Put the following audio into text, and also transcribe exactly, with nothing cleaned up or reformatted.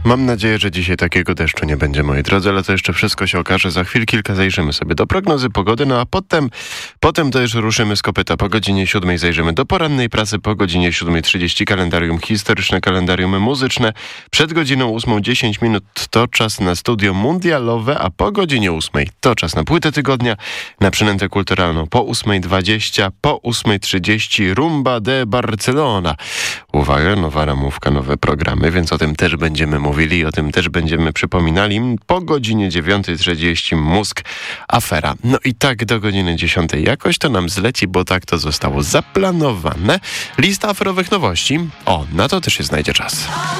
Mam nadzieję, że dzisiaj takiego deszczu nie będzie, moi drodzy, ale to jeszcze wszystko się okaże. Za chwil kilka zajrzymy sobie do prognozy pogody, no a potem, potem to już ruszymy z kopyta. Po godzinie siódmej zajrzymy do porannej prasy, po godzinie siódmej trzydzieści kalendarium historyczne, kalendarium muzyczne. Przed godziną ósmą dziesięć minut to czas na studio mundialowe, a po godzinie ósmej to czas na płytę tygodnia, na przynętę kulturalną. Po ósmej dwadzieścia, po ósmej trzydzieści Rumba de Barcelona. Uwaga, nowa ramówka, nowe programy, więc o tym też będziemy mówili i o tym też będziemy przypominali. Po godzinie dziewiątej trzydzieści Mózg, afera. No i tak do godziny dziesiątej jakoś to nam zleci, bo tak to zostało zaplanowane. Lista aferowych nowości. O, na to też się znajdzie czas.